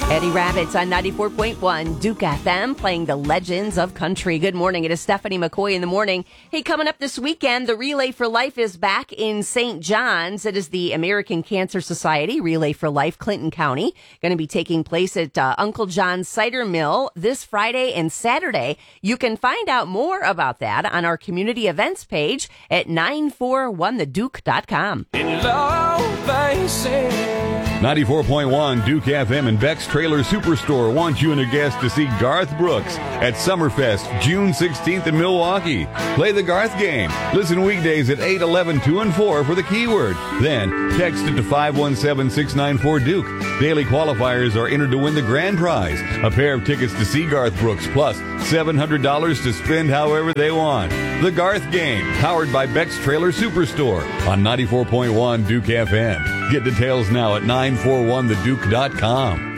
Eddie Rabbits on 94.1 Duke FM playing the legends of country. Good morning. It is Stephanie McCoy in the morning. Hey, coming up this weekend, the Relay for Life is back in St. John's. It is the American Cancer Society Relay for Life, Clinton County. Going to be taking place at Uncle John's Cider Mill this Friday and Saturday. You can find out more about that on our community events page at 941theduke.com. In love, they say. 94.1 Duke FM and Beck's Trailer Superstore wants you and a guest to see Garth Brooks at Summerfest June 16th in Milwaukee. Play the Garth game. Listen weekdays at 8, 11, 2, and 4 for the keyword. Then text it to 517-694-DUKE. Daily qualifiers are entered to win the grand prize, a pair of tickets to see Garth Brooks, plus $700 to spend however they want. The Garth game, powered by Beck's Trailer Superstore on 94.1 Duke FM. Get details now at 941theduke.com.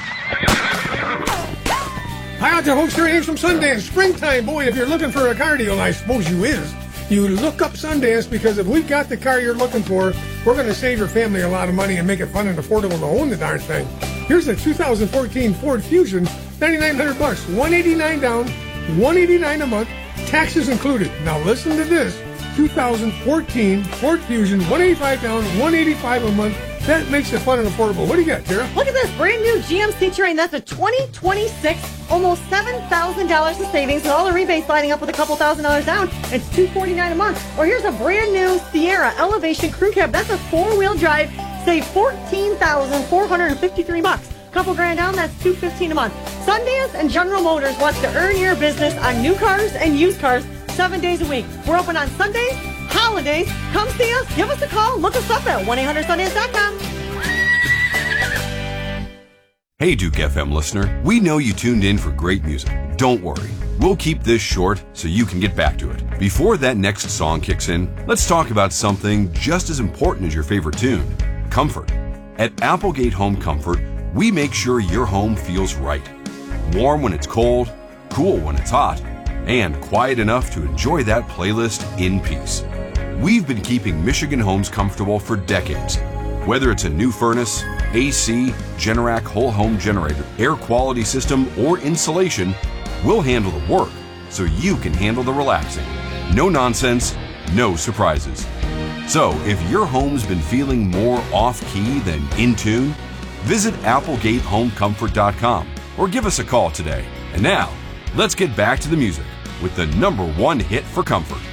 Hi out there, folks. Here it is from Sundance. Springtime, boy, if you're looking for a car deal, I suppose you is. You look up Sundance, because if we've got the car you're looking for, we're going to save your family a lot of money and make it fun and affordable to own the darn thing. Here's a 2014 Ford Fusion, $9,900, $189 down, $189 a month, taxes included. Now listen to this. 2014 Ford Fusion, $185 down, $185 a month. That makes it fun and affordable. What do you got, Tara? Look at this brand new GMC Terrain. That's a 2026, almost $7,000 in savings, with all the rebates lining up with a couple $1,000s down. It's $249 a month. Or here's a brand new Sierra Elevation Crew Cab. That's a 4-wheel drive. Save $14,453. Couple grand down, that's $215 a month. Sundance and General Motors wants to earn your business on new cars and used cars 7 days a week. We're open on Sundays, holidays. Come see us. Give us a call. Look us up at 1-800-Sundance.com. Hey, Duke FM listener. We know you tuned in for great music. Don't worry. We'll keep this short so you can get back to it. Before that next song kicks in, let's talk about something just as important as your favorite tune: comfort. At Applegate Home Comfort, we make sure your home feels right. Warm when it's cold, cool when it's hot, and quiet enough to enjoy that playlist in peace. We've been keeping Michigan homes comfortable for decades. Whether it's a new furnace, AC, Generac whole home generator, air quality system, or insulation, we'll handle the work so you can handle the relaxing. No nonsense, no surprises. So if your home's been feeling more off-key than in tune, visit ApplegateHomeComfort.com or give us a call today. And now, let's get back to the music with the #1 hit for comfort.